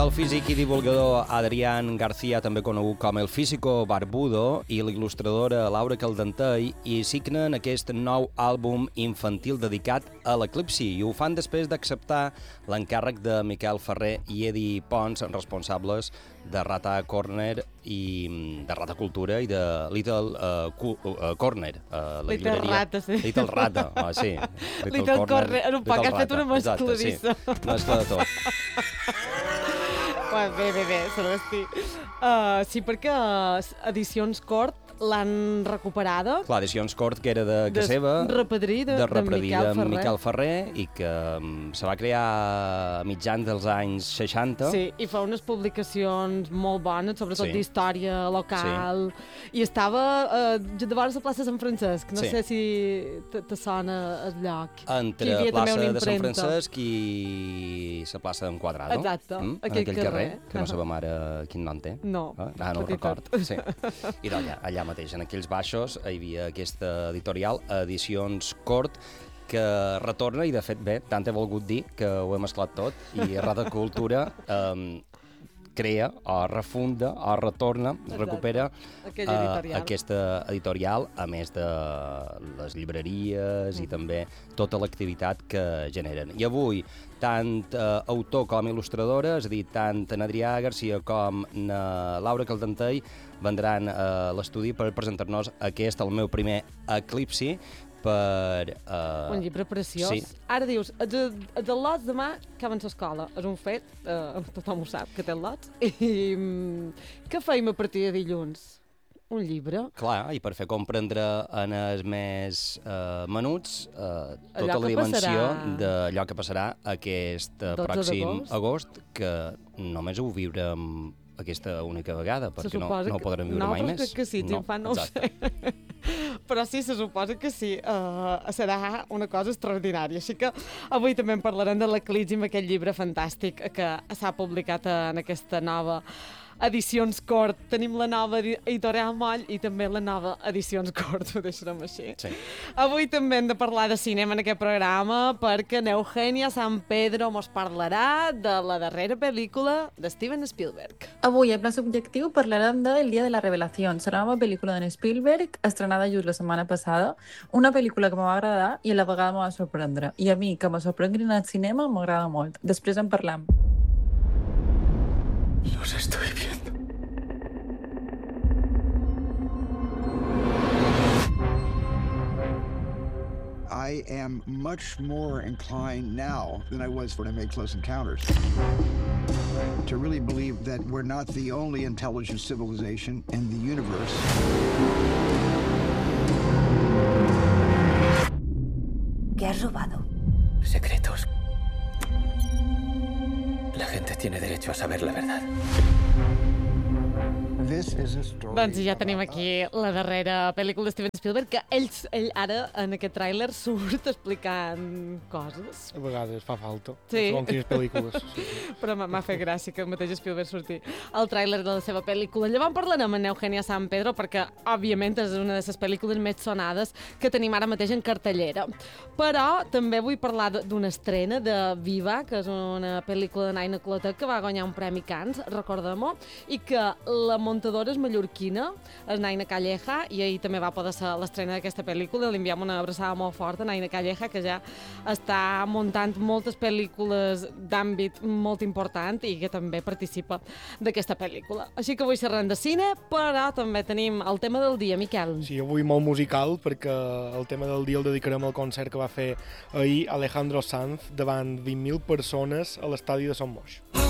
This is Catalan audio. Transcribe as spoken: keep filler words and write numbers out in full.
el físic i divulgador Adrián García, també conegut com el Físico Barbudo, i l'il·lustradora Laura Caldentey hi signen aquest nou àlbum infantil dedicat a l'eclipsi, i ho fan després d'acceptar l'encàrrec de Miquel Ferrer i Edi Pons, responsables de Rata Corner i de Rata Cultura i de Little uh, Cu uh, Corner. Uh, la Little llibreria. Rata, sí. Little Rata, oh, sí. Little, Little Corner, en un poc has fet una mescladissa. Sí. Mescla de tot. Bueno, bé, bé, bé, se l'estic. Uh, sí, perquè Edicions Cort l'han recuperada. Clar, Edicions Cort, que era de casa seva, de Repedrí, de, de, Repedrí, de, Miquel, de Ferrer. Miquel Ferrer, i que um, se va crear a mitjans dels anys seixanta. Sí, i fa unes publicacions molt bones, sobretot sí. d'història local, sí. i estava uh, llavors a plaça Sant Francesc, no sí. sé si te, te sona el lloc. Entre plaça de Sant Francesc i la plaça d'Enquadrado. Exacte, mm? aquell, aquell carrer. carrer, que no sabem ara quin nom té. No, ah, ah, no ho record. Sí. I d'allà, allà mateix, en aquells baixos, hi havia aquesta editorial, Edicions Cort, que retorna, i de fet, bé, tant he volgut dir que ho he mesclat tot, i Rata Cultura eh, crea, o refunda, o retorna, Exacte. recupera editorial. Uh, aquesta editorial, a més de les llibreries mm. i també tota l'activitat que generen. I avui, tant uh, autor com il·lustradora, és a dir, tant en Adrià García com na Laura Caldentey, vendran a l'estudi per presentar-nos aquest, el meu primer Eclipsi, per... Uh... Un llibre preciós. Sí. Ara dius, els, els al·lots demà acaben l'escola. És un fet, uh, tothom ho sap, que té al·lots. I què feim a partir de dilluns? Un llibre. Clar, i per fer comprendre en els més uh, menuts uh, tota allò la dimensió passarà... d'allò que passarà aquest uh, pròxim agost, que només ho viurem aquesta única vegada, perquè no, no ho podrem viure no, mai més. No, però que sí, infant, no ho sé. Però sí, se suposa que sí, uh, serà una cosa extraordinària. Així que avui també en parlarem de l'Eclipsi, amb aquest llibre fantàstic que s'ha publicat en aquesta nova Edicions Cort. Tenim la nova editorial Moll i també la nova Edicions Cort, ho deixarem així. Sí. Avui també hem de parlar de cinema en aquest programa perquè Eugenia San Pedro mos parlarà de la darrera pel·lícula de Steven Spielberg. Avui, a Pla Subjectiu, parlarem de El Día de la Revelación, la nova pel·lícula d'en Spielberg, estrenada just la setmana passada, una pel·lícula que m'ha agradar i a la vegada m'ha sorprendre. I a mi, que me sorprenguin al cinema, m'agrada molt. Després en parlam. Los estoy viendo. I am much more inclined now than I was when I made Close Encounters to really believe that we're not the only intelligent civilization in the universe. ¿Qué has robado? Secretos. La gente tiene derecho a saber la verdad. Doncs ja tenim aquí la darrera pel·lícula de Steven Spielberg, que ell, ell ara, en aquest tràiler, surt explicant coses. A vegades fa falta, sí. segons quines pel·lícules. Sí, sí. Però m'ha fet gràcia que el mateix Spielberg surti al tràiler de la seva pel·lícula. Llavors parlarem amb Eugenia San Pedro, perquè, òbviament, és una de les pel·lícules més sonades que tenim ara mateix en cartellera. Però també vull parlar d'una estrena de Viva, que és una pel·lícula de Naina Clotet que va guanyar un Premi Cannes, recordem-ho, i que la muntadora és mallorquina, és Naina Calleja, i ahir també va poder ser l'estrena d'aquesta pel·lícula. Li enviem una abraçada molt forta a Naina Calleja, que ja està muntant moltes pel·lícules d'àmbit molt important i que també participa d'aquesta pel·lícula. Així que avui xerrem de cine, però també tenim el tema del dia, Miquel. Sí, avui molt musical, perquè el tema del dia el dedicarem al concert que va fer ahir Alejandro Sanz davant vint mil persones a l'estadi de Son Moix.